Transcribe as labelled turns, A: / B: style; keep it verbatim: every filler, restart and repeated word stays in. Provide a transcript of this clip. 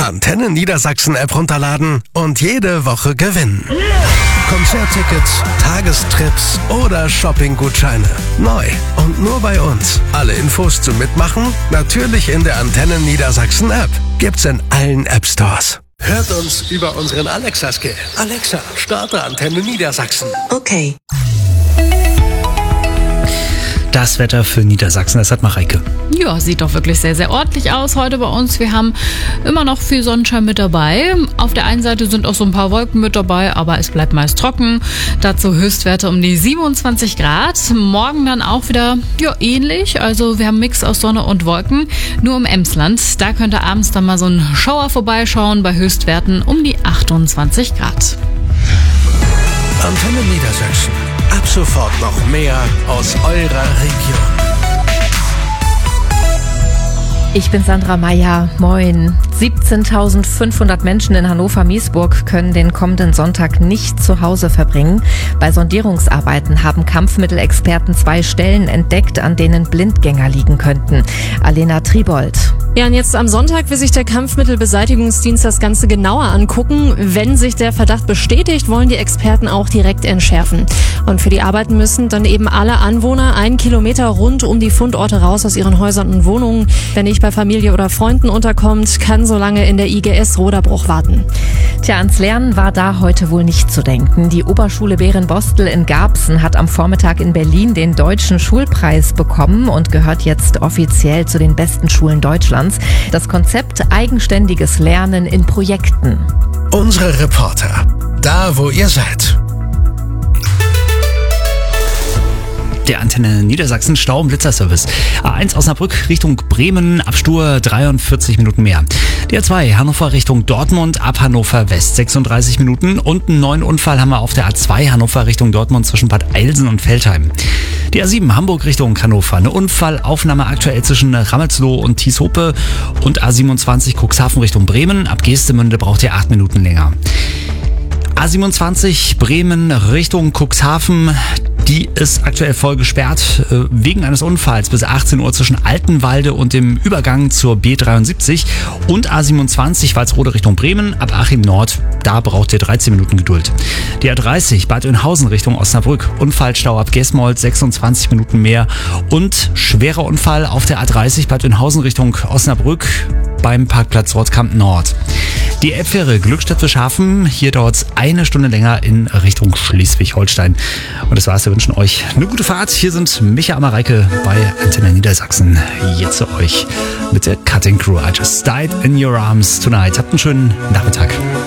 A: Antenne Niedersachsen App runterladen und jede Woche gewinnen. Konzerttickets, Tagestrips oder Shoppinggutscheine. Neu und nur bei uns. Alle Infos zum Mitmachen natürlich in der Antenne Niedersachsen App. Gibt's in allen App Stores. Hört uns über unseren Alexa-Skill. Alexa, starte Antenne Niedersachsen.
B: Okay.
C: Das Wetter für Niedersachsen, das hat Mareike.
D: Ja, sieht doch wirklich sehr, sehr ordentlich aus heute bei uns. Wir haben immer noch viel Sonnenschein mit dabei. Auf der einen Seite sind auch so ein paar Wolken mit dabei, aber es bleibt meist trocken. Dazu Höchstwerte um die siebenundzwanzig Grad. Morgen dann auch wieder ja, ähnlich. Also wir haben einen Mix aus Sonne und Wolken. Nur im Emsland, da könnte abends dann mal so ein Schauer vorbeischauen bei Höchstwerten um die achtundzwanzig Grad.
A: Antenne Niedersachsen. Ab sofort noch mehr aus eurer Region.
E: Ich bin Sandra Meyer. Moin. siebzehntausendfünfhundert Menschen in Hannover-Miesburg können den kommenden Sonntag nicht zu Hause verbringen. Bei Sondierungsarbeiten haben Kampfmittelexperten zwei Stellen entdeckt, an denen Blindgänger liegen könnten. Alena Tribold.
F: Ja, und jetzt am Sonntag will sich der Kampfmittelbeseitigungsdienst das Ganze genauer angucken. Wenn sich der Verdacht bestätigt, wollen die Experten auch direkt entschärfen. Und für die Arbeiten müssen dann eben alle Anwohner einen Kilometer rund um die Fundorte raus aus ihren Häusern und Wohnungen. Wer nicht bei Familie oder Freunden unterkommt, kann so lange in der I G S Roderbruch warten.
E: Tja, ans Lernen war da heute wohl nicht zu denken. Die Oberschule Bärenbostel in Garbsen hat am Vormittag in Berlin den Deutschen Schulpreis bekommen und gehört jetzt offiziell zu den besten Schulen Deutschlands. Das Konzept eigenständiges Lernen in Projekten.
A: Unsere Reporter, da wo ihr seid.
C: Der Antenne Niedersachsen Stau- und Blitzerservice. A eins Osnabrück Richtung Bremen, Abstur dreiundvierzig Minuten mehr. Die A zwei Hannover Richtung Dortmund, ab Hannover West sechsunddreißig Minuten. Und einen neuen Unfall haben wir auf der A zwei Hannover Richtung Dortmund zwischen Bad Eilsen und Veltheim. Die A sieben Hamburg Richtung Hannover. Eine Unfallaufnahme aktuell zwischen Rammelsloh und Tieshope. Und A siebenundzwanzig Cuxhaven Richtung Bremen. Ab Geestemünde braucht ihr acht Minuten länger. A siebenundzwanzig Bremen Richtung Cuxhaven. Die ist aktuell voll gesperrt äh, wegen eines Unfalls bis achtzehn Uhr zwischen Altenwalde und dem Übergang zur B dreiundsiebzig und A siebenundzwanzig Walsrode Richtung Bremen ab Achim Nord. Da braucht ihr dreizehn Minuten Geduld. Die A dreißig Bad Oeynhausen Richtung Osnabrück. Unfallstau ab Gesmold sechsundzwanzig Minuten mehr und schwerer Unfall auf der A dreißig Bad Oeynhausen Richtung Osnabrück beim Parkplatz Rottkamp Nord. Die Elbfähre Glückstadt-Fischhafen, hier dauert es eine Stunde länger in Richtung Schleswig-Holstein. Und das war's, wir wünschen euch eine gute Fahrt. Hier sind Micha und Mareike bei Antenne Niedersachsen. Jetzt zu euch mit der Cutting Crew. I just died in your arms tonight. Habt einen schönen Nachmittag.